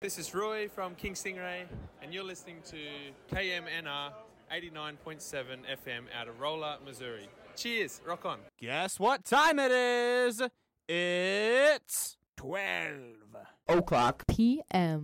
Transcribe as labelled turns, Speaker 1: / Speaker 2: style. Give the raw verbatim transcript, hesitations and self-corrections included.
Speaker 1: This is Roy from King Stingray, and you're listening to K M N R eighty-nine point seven F M out of Rolla, Missouri. Cheers, rock on.
Speaker 2: Guess what time it is? It's twelve
Speaker 3: o'clock
Speaker 4: P M